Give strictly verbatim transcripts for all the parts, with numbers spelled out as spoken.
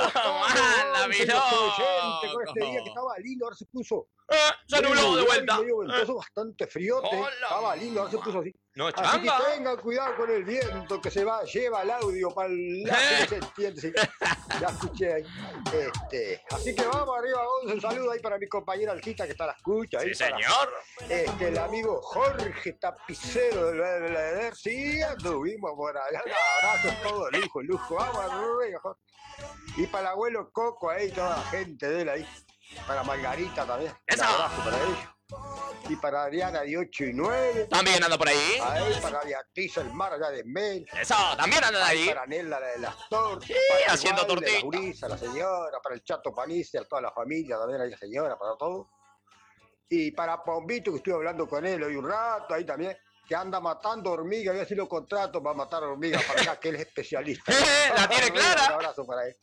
¿Cómo anda, mi loco? Con este día que estaba lindo, ahora se puso... Eh, se nubló de vuelta. Medio ventoso, bastante friote. Hola. Estaba lindo, ahora se puso así. No es Así que changa. tengan cuidado con el viento que se va, lleva el audio para el lado, Eh. no se entiende. Sí. Ya escuché ahí. Este, así que vamos arriba, Gonzo. Un saludo ahí para mi compañera Alcita que está a la escucha. Ahí Sí, para, señor. este, el amigo Jorge Tapicero de la, de la, de la sí, anduvimos por allá. Un abrazo, todo lujo, lujo. Vamos arriba, Jorge. Y para el abuelo Coco ahí, toda la gente de él ahí. Para Margarita también. ¡Eso! Un abrazo para ellos. Y para Adriana de ocho y nueve. También anda por ahí. Ahí para Beatriz el Mar allá de Mel. Eso, también anda ahí. Para Nela la de las tortas. Sí, para haciendo Igual, de la tortita. Urisa, la señora. Para el Chato Panice, a toda la familia también ahí la señora, para todo. Y para Pombito, que estuve hablando con él hoy un rato, ahí también. Que anda matando hormigas, voy a decir lo contrato para matar hormigas para acá, que él es especialista. La tiene clara. Un abrazo para él.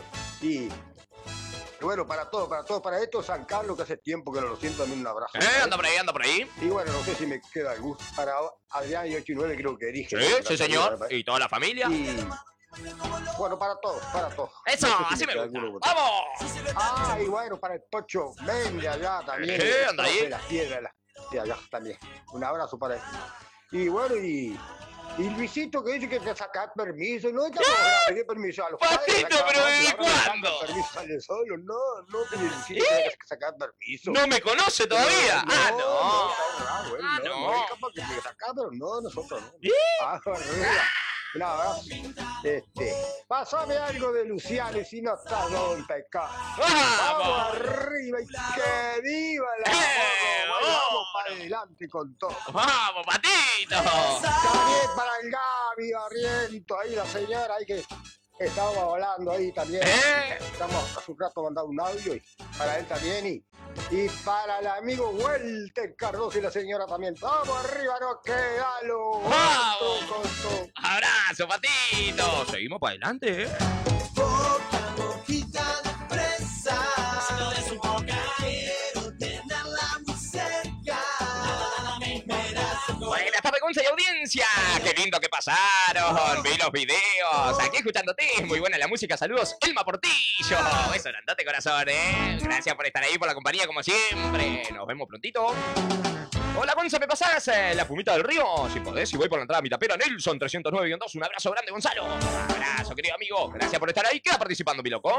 Y bueno, para todo, para todo, para esto, San Carlos, que hace tiempo que no lo siento, también un abrazo. Eh, anda por ahí, anda por ahí. Y bueno, no sé si me queda algún. Para Adrián y ocho y nueve creo que dije. Sí, ¿no? sí, señor. Y toda la familia. Y bueno, para todos, para todos. Eso, No sé si así me queda gusta. alguno. ¡Vamos! Ah, y bueno, para el Pocho Méndez allá también. Sí, el anda profe ahí. de las piedras, la- de allá también. Un abrazo para él. Y bueno, y. Y Luisito que dice que te saca permiso, no estamos a pedir permiso a los padres. Patito, acá, pero ¿no? ¿desde Ahora le sacan cuándo? permiso, sale solo, no, no, que Luisito tiene que sacar permiso. No me conoce todavía. Ah, no. no. está raro, él Ah, no, no. no, él capaz que tiene que sacar, pero no, nosotros no. ¿Sí? Ah, arriba. Un abrazo. Este, pásame algo de Luciano y si no está don Pecado. Vamos ¡Vamos! arriba y que viva la ¡Eh, vamos, vamos ahora! para adelante con todo. ¡Vamos, Patito! También para el Gaby Barriento, ahí la señora ahí que estábamos hablando ahí también. ¿Eh? Estamos hace un rato mandando un audio y para él también y, y para el amigo Walter Cardoso y la señora también. Vamos arriba, no quedalo. ¡Vamos! Con todo. ¡Abrazo, Patito! Seguimos para adelante, ¿eh? Boca, boquita de fresa. No es un boca, quiero tenerla muy cerca. Nada me espera. Buenas tardes, Gonza y audiencia. Qué lindo que pasaron. Vi los videos. Aquí escuchándote. Muy buena la música. Saludos, Elma Portillo. Eso, grandote corazón, ¿eh? Gracias por estar ahí, por la compañía, como siempre. Nos vemos prontito. Hola, Gonza, ¿me pasás eh, la fumita del río? Si podés, y voy por la entrada Mitapera Nelson trescientos nueve guión dos. Un abrazo grande, Gonzalo. Un abrazo, querido amigo. Gracias por estar ahí. Queda participando, mi loco.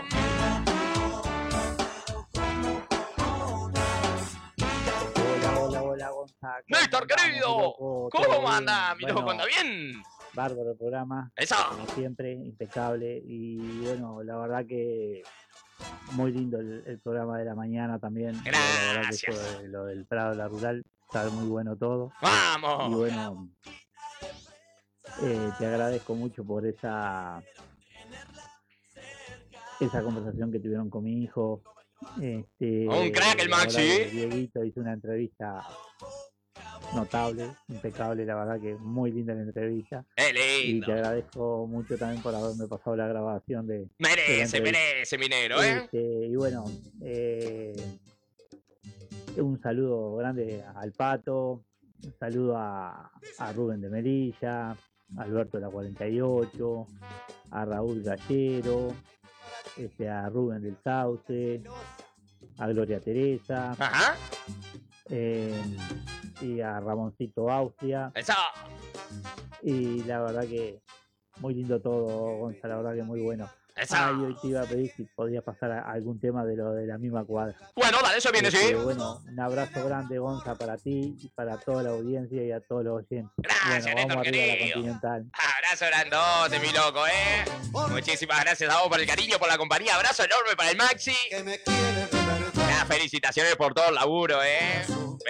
Hola, hola, hola, Gonzalo. Néstor, querido. ¿Cómo anda, mi loco? ¿Anda bien? Bárbaro el programa, Eso. como siempre, impecable. Y bueno, la verdad que muy lindo el, el programa de la mañana también. La verdad que Gracias. esto de lo del Prado, la rural, está muy bueno todo. Y Vamos. bueno, eh, te agradezco mucho por esa esa conversación que tuvieron con mi hijo. Este, Un crack el la verdad Maxi. que Dieguito hizo una entrevista notable, impecable, la verdad que muy linda la entrevista. Qué Y te lindo. agradezco mucho también por haberme pasado la grabación de, de la Merece, entrevista. merece, minero, ¿eh? Este, y bueno, eh, un saludo grande al Pato, un saludo a, a Rubén de Melilla, a Alberto de la cuarenta y ocho, a Raúl Gallero, este, a Rubén del Sauce, a Gloria Teresa, Ajá. eh, y a Ramoncito Austria. Eso. Y la verdad que muy lindo todo, Gonza, la verdad que muy bueno. Eso. Ah, y hoy te iba a pedir si podías pasar a algún tema de lo de la misma cuadra. Bueno, dale, eso viene, Este, sí. bueno, un abrazo grande, Gonza, para ti y para toda la audiencia y a todos los oyentes. Gracias, bueno, Néstor, vamos arriba a la querido. Continental. Abrazo grandote, mi loco, ¿eh? Muchísimas gracias a vos por el cariño, por la compañía. Abrazo enorme para el Maxi. Que me quiere de verdad. Las felicitaciones por todo el laburo, ¿eh?